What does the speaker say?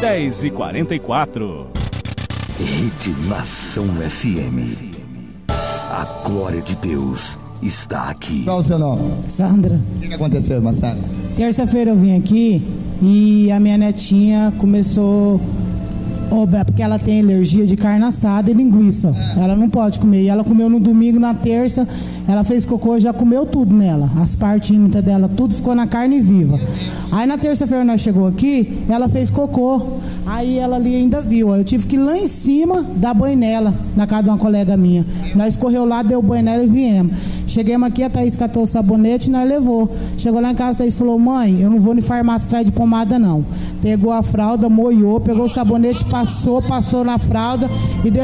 10h44. Rede Nação FM. A glória de Deus está aqui. Qual o seu nome? Sandra. O que aconteceu, irmã Sandra? Terça-feira eu vim aqui e a minha netinha começou porque ela tem alergia de carne assada e linguiça. Ela não pode comer. E ela comeu no domingo, na terça, ela fez cocô, já comeu tudo nela. As partes íntimas dela, tudo ficou na carne viva. Aí na terça-feira nós chegou aqui, ela fez cocô. Aí ela ali ainda viu. Aí eu tive que ir lá em cima dar banho nela, na casa de uma colega minha. Nós correu lá, deu banho nela e viemos. Chegamos aqui, a Thaís catou o sabonete e nós levou. Chegou lá em casa, a Thaís falou: mãe, eu não vou no farmácia atrás de pomada não. Pegou a fralda, molhou, pegou o sabonete, passou na fralda e